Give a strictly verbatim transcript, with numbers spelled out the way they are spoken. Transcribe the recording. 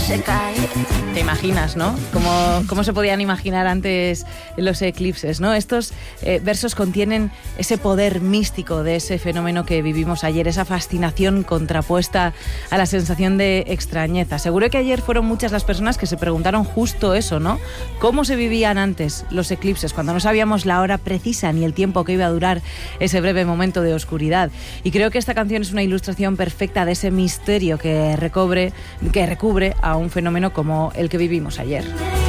se cae. Te imaginas, ¿no? Cómo, cómo se podían imaginar antes los eclipses, ¿no? Estos eh, versos contienen ese poder místico de ese fenómeno que vivimos ayer, esa fascinación contrapuesta a la sensación de extrañeza. Seguro que ayer fueron muchas las personas que se preguntaron justo eso, ¿no? ¿Cómo se vivían antes los eclipses, cuando no sabíamos la hora precisa ni el tiempo que iba a durar ese breve momento de oscuridad? Y creo que esta canción es una ilustración perfecta de ese misterio que recobre, que recubre a un fenómeno como el que vivimos ayer.